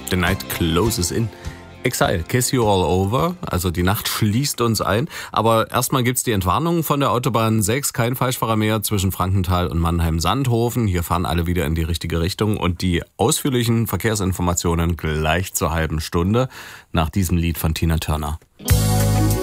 The night closes in. Exile, kiss you all over. Also die Nacht schließt uns ein. Aber erstmal gibt's die Entwarnung von der Autobahn 6. Kein Falschfahrer mehr zwischen Frankenthal und Mannheim-Sandhofen. Hier fahren alle wieder in die richtige Richtung. Und die ausführlichen Verkehrsinformationen gleich zur halben Stunde nach diesem Lied von Tina Turner.